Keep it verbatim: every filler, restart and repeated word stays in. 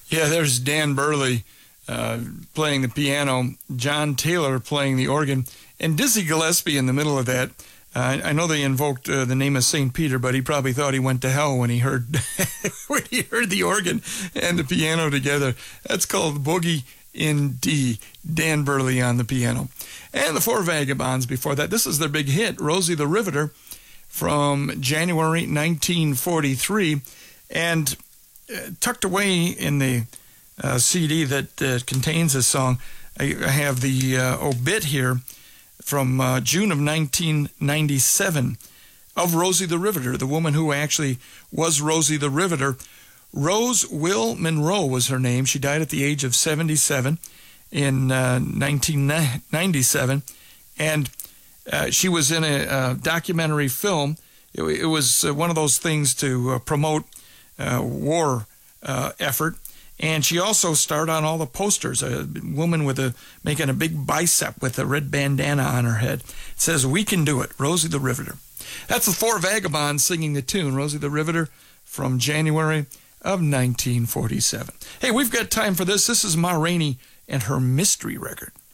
Yeah, there's Dan Burley uh, playing the piano, John Taylor playing the organ, and Dizzy Gillespie in the middle of that. Uh, I know they invoked uh, the name of Saint Peter, but he probably thought he went to hell when he heard when he heard the organ and the piano together. That's called Boogie in D. Dan Burley on the piano. And the Four Vagabonds before that. This is their big hit, Rosie the Riveter, from January nineteen forty-three. And uh, tucked away in the uh, C D that uh, contains this song, I, I have the uh, obit here from uh, June of nineteen ninety-seven of Rosie the Riveter, the woman who actually was Rosie the Riveter. Rose Will Monroe was her name. She died at the age of seventy-seven in uh, nineteen ninety-seven, and uh, she was in a, a documentary film. It, it was uh, one of those things to uh, promote uh, war uh, effort. And she also starred on all the posters, a woman with a making a big bicep with a red bandana on her head. It says, "We can do it, Rosie the Riveter." That's the Four Vagabonds singing the tune, Rosie the Riveter, from January of nineteen forty-seven. Hey, we've got time for this. This is Ma Rainey and her mystery record.